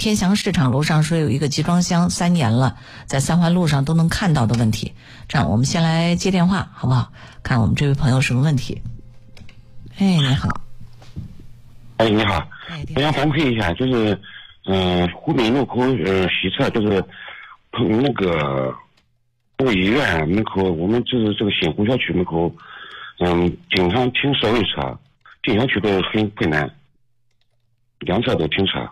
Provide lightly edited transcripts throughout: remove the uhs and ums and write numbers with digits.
天祥市场楼上说有一个集装箱3年了，在三环路上都能看到的问题。这样我们先来接电话好不好？看我们这位朋友什么问题。哎，你好。 哎，你好，我想反馈一下，就是湖北路口西侧，就是那个医院门口，我们就是这个新湖小区门口，经常停社会车，进小区都很困难，两侧都停车。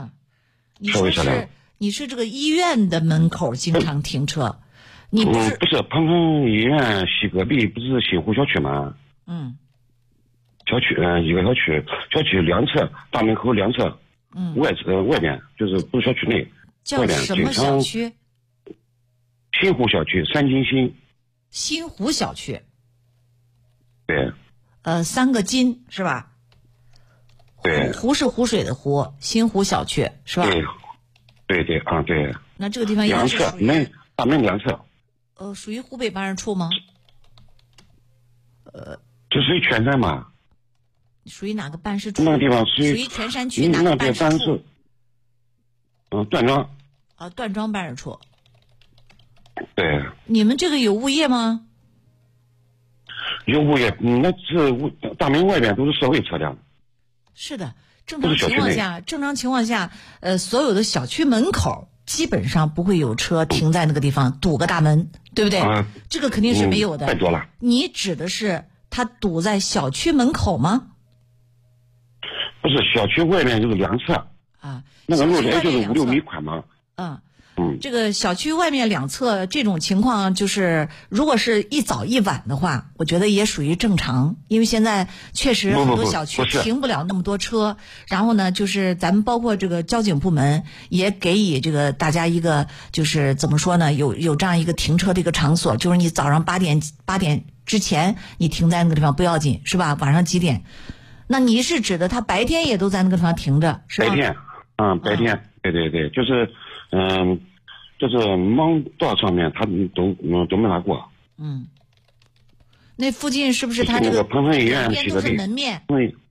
你是这个医院的门口经常停车？你不是？ 不是，彭城医院西隔壁不是新湖小区吗？小区一个小区两侧，大门口两侧，外边就是不是小区内， 叫什么小区？ 新湖小区，三金新。 新湖小区。 对。 三个金是吧？ 对。 湖是湖水的湖，新湖小区是吧？ 对对啊对。 那这个地方两侧门大门两侧。 属于湖北办事处吗？ 这属于全山嘛？ 属于哪个办事处？ 那个地方属于全山区哪个办事处？ 段庄。 段庄办事处。 对。 你们这个有物业吗？ 有物业，那是大门外边都是社会车辆。 是的，正常情况下，所有的小区门口基本上不会有车停在那个地方堵个大门，对不对？这个肯定是没有的。 太多了。 你指的是它堵在小区门口吗？ 不是，小区外面就是两侧那个路也就是5-6米宽嘛。 这个小区外面两侧这种情况，就是如果是一早一晚的话，我觉得也属于正常，因为现在确实很多小区停不了那么多车。然后呢，就是咱们包括这个交警部门也给予这个大家一个，就是怎么说呢，有这样一个停车的一个场所，就是你早上8点之前你停在那个地方不要紧，是吧？晚上几点？那你是指的他白天也都在那个地方停着，是吧？ 白天，白天，对，就是盲道上面他都没法过。 那附近是不是他这个彭城医院两边都是门面？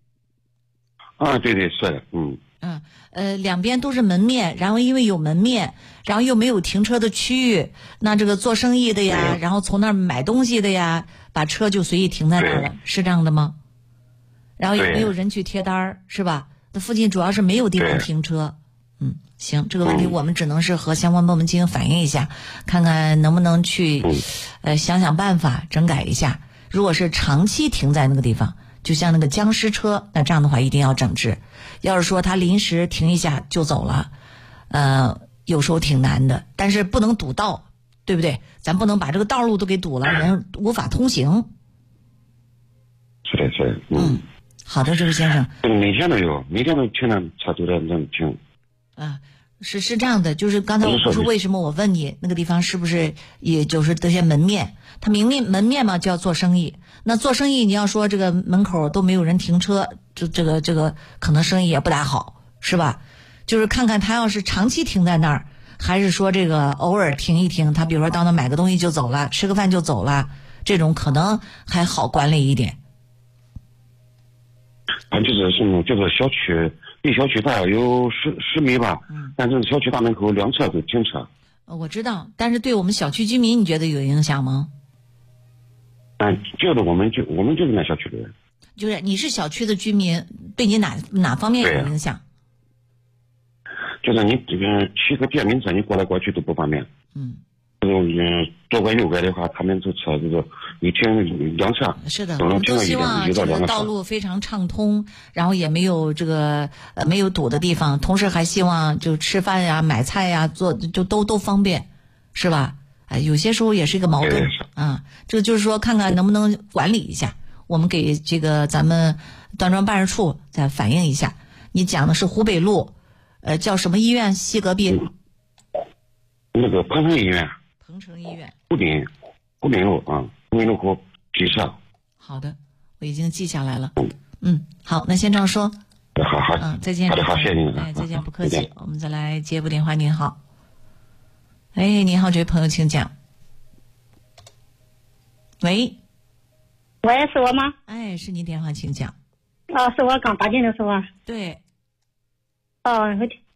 对，是的， 两边都是门面，然后因为有门面，然后又没有停车的区域，那这个做生意的呀，然后从那儿买东西的呀，把车就随意停在那儿了，是这样的吗？然后也没有人去贴单是吧？那附近主要是没有地方停车。行，这个问题我们只能是和相关部门进行反映一下，看看能不能去想想办法整改一下。如果是长期停在那个地方，就像那个僵尸车，那这样的话一定要整治。要是说他临时停一下就走了，有时候挺难的，但是不能堵道，对不对？咱不能把这个道路都给堵了，人无法通行。 是的， 好的，这位先生。 每天都有，每天都停的车都在那停。 是这样的，就是刚才我不是为什么我问你那个地方是不是也就是这些门面，他门面嘛就要做生意，那做生意你要说这个门口都没有人停车，这个可能生意也不大好，是吧？就是看看他要是长期停在那儿，还是说这个偶尔停一停，他比如说到那买个东西就走了，吃个饭就走了，这种可能还好管理一点。 就是小区离小区大概有10米吧，但是小区大门口两侧都停车。 我知道，但是对我们小区居民你觉得有影响吗？ 觉得我们就是那小区的人。 就是你是小区的居民，对你哪方面有影响？ 就是你这个骑个电瓶车，你过来过去都不方便。左拐右拐的话，他们这车就是一停两侧。是的， 我们都希望这个道路非常畅通，然后也没有这个没有堵的地方，同时还希望就吃饭呀、买菜呀、做就都方便，是吧？有些时候也是一个矛盾这就是说看看能不能管理一下，我们给这个咱们段庄办事处再反映一下。你讲的是湖北路，叫什么医院？西隔壁？ 那个彭城医院。 彭城医院。 湖滨路湖滨路口西侧。 好的，我已经记下来了。好，那先这样说。 好， 再见。 好，谢谢您。 再见，不客气。我们再来接部电话。您好。你好，这位朋友，请讲。喂， 是我吗？ 是您电话，请讲。 是我刚打进的是吧？ 对。